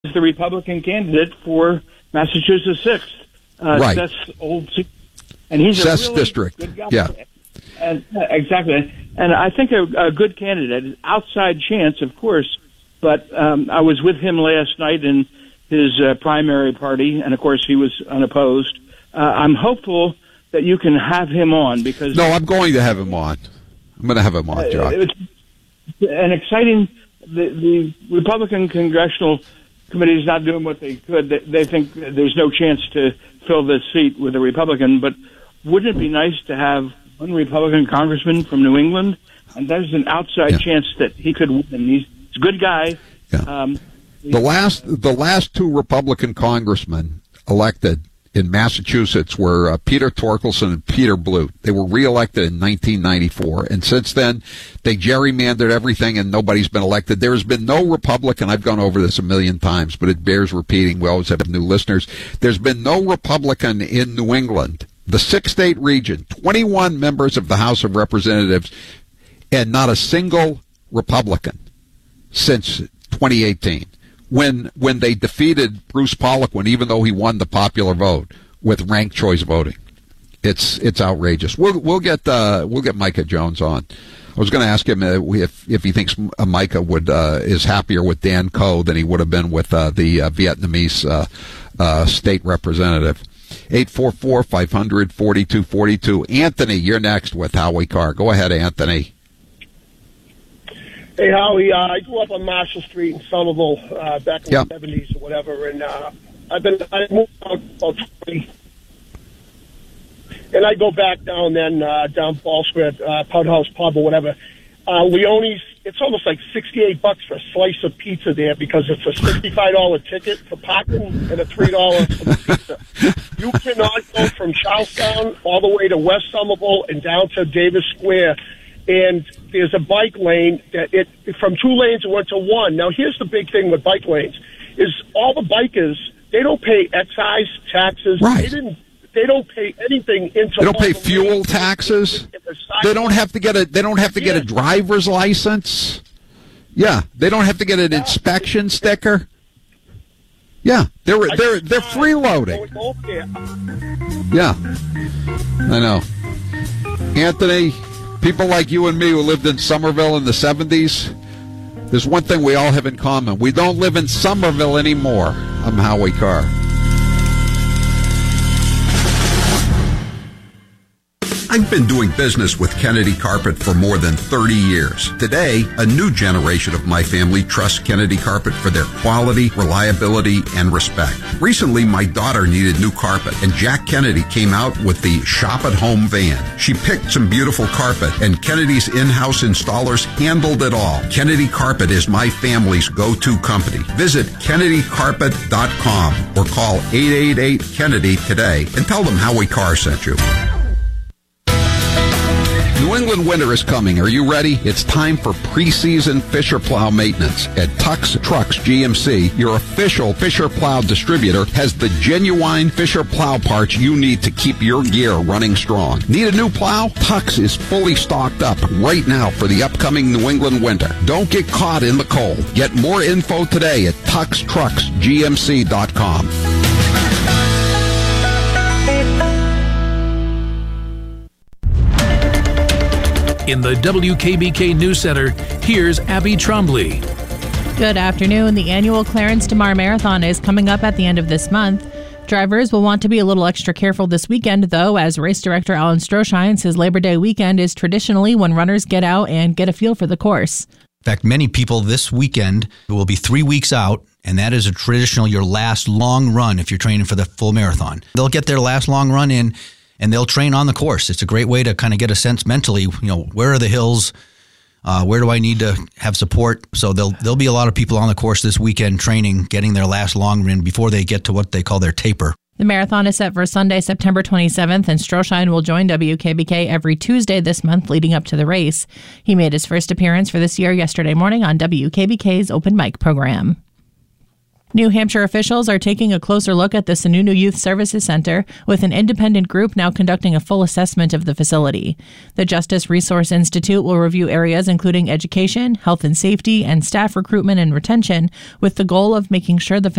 is the Republican candidate for Massachusetts 6th. Right. Seth's old, and he's Seth's a really district. good guy. Yeah. And, exactly. And I think a good candidate, outside chance, of course, but I was with him last night in his primary party, and of course he was unopposed. I'm hopeful that you can have him on because... No, I'm going to have him on. I'm going to have him on, Jock. It's an exciting... The Republican Congressional Committee is not doing what they could. They think there's no chance to fill this seat with a Republican, but wouldn't it be nice to have one Republican congressman from New England? And there's an outside chance that he could win. He's a good guy. Yeah. The last two Republican congressmen elected in Massachusetts were Peter Torkelson and Peter Blute. They were reelected in 1994, and since then they gerrymandered everything and nobody's been elected. There has been no Republican, I've gone over this a million times, but it bears repeating, we always have new listeners. There's been no Republican in New England, the 6-state region, 21 members of the House of Representatives, and not a single Republican since 2018. When they defeated Bruce Poliquin, even though he won the popular vote with ranked choice voting, it's outrageous. We'll get Micah Jones on. I was going to ask him if he thinks Micah is happier with Dan Coe than he would have been with the Vietnamese state representative. 844-500-4242. Anthony, you're next with Howie Carr. Go ahead, Anthony. Hey, Howie, I grew up on Marshall Street in Somerville back in the 70s or whatever, and I moved out about 20, and I go back down down Ball Square, Pound House Pub or whatever. Leone's, it's almost like $68 for a slice of pizza there because it's a $65 ticket for parking and a $3 for the pizza. You cannot go from Charlestown all the way to West Somerville and down to Davis Square. And there's a bike lane that from 2 lanes it went to 1. Now, here's the big thing with bike lanes is all the bikers, they don't pay excise taxes. Right. They don't pay anything into. They don't pay fuel taxes. They don't have to get a driver's license. Yeah, they don't have to get an inspection sticker. Yeah, they're freeloading. Yeah, I know, Anthony. People like you and me who lived in Somerville in the 70s, there's one thing we all have in common. We don't live in Somerville anymore. I'm Howie Carr. I've been doing business with Kennedy Carpet for more than 30 years. Today, a new generation of my family trusts Kennedy Carpet for their quality, reliability, and respect. Recently, my daughter needed new carpet, and Jack Kennedy came out with the Shop at Home van. She picked some beautiful carpet, and Kennedy's in-house installers handled it all. Kennedy Carpet is my family's go-to company. Visit KennedyCarpet.com or call 888-KENNEDY today and tell them Howie Carr sent you. New England winter is coming. Are you ready? It's time for preseason Fisher Plow maintenance. At Tux Trucks GMC, your official Fisher Plow distributor has the genuine Fisher Plow parts you need to keep your gear running strong. Need a new plow? Tux is fully stocked up right now for the upcoming New England winter. Don't get caught in the cold. Get more info today at TuxTrucksGMC.com. In the WKBK News Center, here's Abby Trombley. Good afternoon. The annual Clarence DeMar Marathon is coming up at the end of this month. Drivers will want to be a little extra careful this weekend, though, as race director Alan Stroschein says Labor Day weekend is traditionally when runners get out and get a feel for the course. In fact, many people this weekend will be 3 weeks out, and that is a traditional your last long run if you're training for the full marathon. They'll get their last long run in, and they'll train on the course. It's a great way to kind of get a sense mentally, where are the hills? Where do I need to have support? So there'll be a lot of people on the course this weekend training, getting their last long run before they get to what they call their taper. The marathon is set for Sunday, September 27th, and Stroschein will join WKBK every Tuesday this month leading up to the race. He made his first appearance for this year yesterday morning on WKBK's Open Mic program. New Hampshire officials are taking a closer look at the Sununu Youth Services Center, with an independent group now conducting a full assessment of the facility. The Justice Resource Institute will review areas including education, health and safety, and staff recruitment and retention, with the goal of making sure the